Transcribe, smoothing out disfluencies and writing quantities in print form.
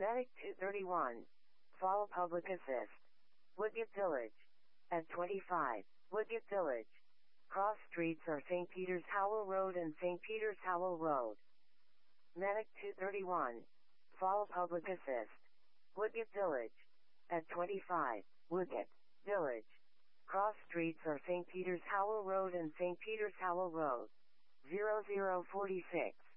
Medic 231. Fall Public Assist. Woodgate Village. At 25. Woodgate Village. Cross streets are St. Peter's Howell Road and St. Peter's Howell Road. Medic 231. Fall Public Assist. Woodgate Village. At 25. Woodgate Village. Cross streets are St. Peter's Howell Road and St. Peter's Howell Road. 0046.